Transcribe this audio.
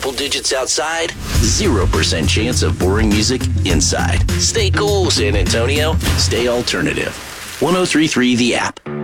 triple digits outside, 0% chance of boring music inside. Stay cool, San Antonio. Stay alternative. 103.3 The App.